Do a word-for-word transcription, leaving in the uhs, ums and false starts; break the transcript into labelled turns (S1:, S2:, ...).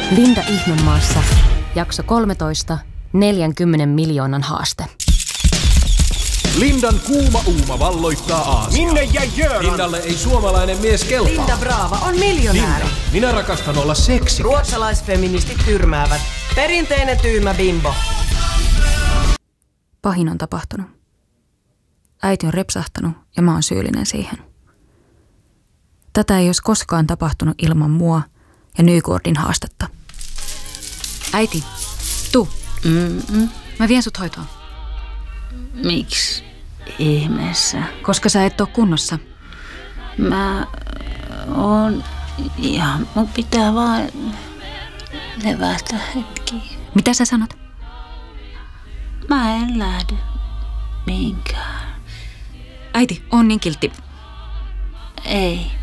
S1: Linda Ihmemaassa, jakso kolmetoista, neljänkymmenen miljoonan haaste.
S2: Lindan kuuma uuma valloittaa Aasiaa.
S3: Minne jäi Göran?
S2: Lindalle ei suomalainen mies kelpaa.
S4: Linda Brava on miljonääri.
S2: Linda, minä rakastan olla seksikäs.
S4: Ruotsalaisfeministit tyrmäävät. Perinteinen tyymä bimbo.
S5: Pahin on tapahtunut. Äiti on repsahtanut ja mä oon syyllinen siihen. Tätä ei olisi koskaan tapahtunut ilman mua ja Nygårdin haastetta. Äiti, tuu.
S6: Mm-mm.
S5: Mä vien sut hoitoon.
S6: Miksi ihmeessä?
S5: Koska sä et oo kunnossa.
S6: Mä oon ihan, mun pitää vaan levätä hetki.
S5: Mitä sä sanot?
S6: Mä en lähde mihinkään.
S5: Äiti, on niin kiltti.
S6: Ei.